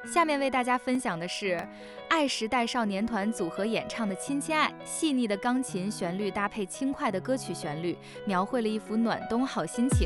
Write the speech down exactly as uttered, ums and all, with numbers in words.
下面为大家分享的是爱时代少年团组合演唱的《亲亲爱》，细腻的钢琴旋律搭配轻快的歌曲旋律，描绘了一幅暖冬好心情。